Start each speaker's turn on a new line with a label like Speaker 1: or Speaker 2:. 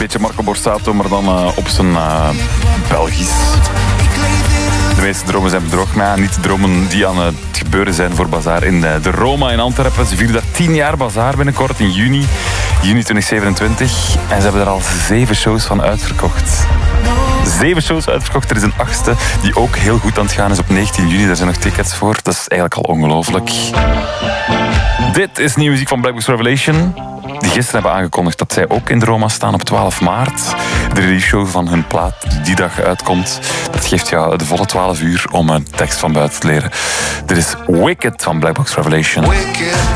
Speaker 1: beetje Marco Borsato, maar dan op zijn Belgisch. De meeste dromen zijn bedrog, maar niet de dromen die aan het gebeuren zijn voor Bazaar in de Roma in Antwerpen. Ze vieren daar 10 jaar Bazaar binnenkort in juni 2027. En ze hebben er al 7 shows van uitverkocht. 7 shows uitverkocht. Er is een 8e die ook heel goed aan het gaan is op 19 juni. Daar zijn nog tickets voor. Dat is eigenlijk al ongelooflijk. Dit is nieuwe muziek van Black Box Revelation. Die gisteren hebben aangekondigd dat zij ook in de Roma staan op 12 maart. De release show van hun plaat die dag uitkomt. Dat geeft jou de volle 12 uur om een tekst van buiten te leren. Dit is Wicked van Black Box Revelation.